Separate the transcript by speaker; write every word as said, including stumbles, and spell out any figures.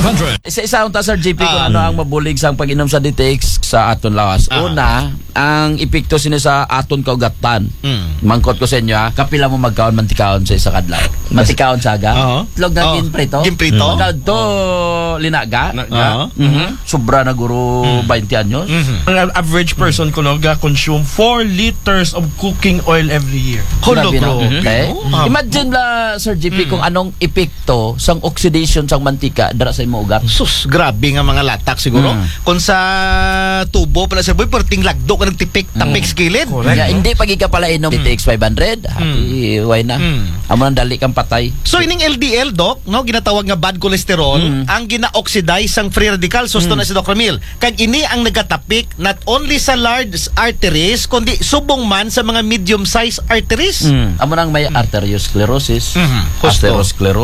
Speaker 1: hundred.
Speaker 2: Isa-isa unta Sir J P kung
Speaker 3: Ah.
Speaker 2: ano ang mabulig sang pag-inom sa D T X sa aton lawas.
Speaker 3: Ah.
Speaker 2: Una, ang epekto sini sa aton kaugatan.
Speaker 3: Mm.
Speaker 2: Mangkot ko sa inyo ha, kapila mo magkaon mantikaon sa isa kadlaw. Mantikaon saga.
Speaker 3: Oo.
Speaker 2: Itlog na
Speaker 3: Oo.
Speaker 2: ginprito.
Speaker 3: Ginprito.
Speaker 2: Magkaon to linaga.
Speaker 3: Oo.
Speaker 2: Mhm. Sobra na guro twenty anyos.
Speaker 3: Mhm.
Speaker 1: Ang average person ko no, ga-consume four liters of cooking oil every year.
Speaker 3: Holo,
Speaker 2: Grabe na.
Speaker 3: bro.
Speaker 2: Okay.
Speaker 3: Ah.
Speaker 2: Imagine la Sir J P kung anong epekto sang oxidation sang mantika dara sa imong ugat.
Speaker 3: Sus, grabe nga mga latak siguro.
Speaker 2: Mm.
Speaker 3: Kung sa tubo pala sa boy, perting lagdo ka nagtipik, tapik sa kilid.
Speaker 1: Correct.
Speaker 2: Kaya hindi pag ika pala inom D T X five hundred, happy why na.
Speaker 3: Mm.
Speaker 2: Amo nang dali kang patay.
Speaker 3: So ining L D L, Doc, no, ginatawag nga bad cholesterol,
Speaker 2: Mm.
Speaker 3: ang gina-oxidize sang free radical, susto na si Doc Ramil. Kag ini ang nagatapik not only sa large arteries, kundi subong man sa mga medium-sized arteries.
Speaker 2: Mm. Amo nang may arteriosclerosis,
Speaker 3: Mhm. Husto.
Speaker 2: atherosclerosis,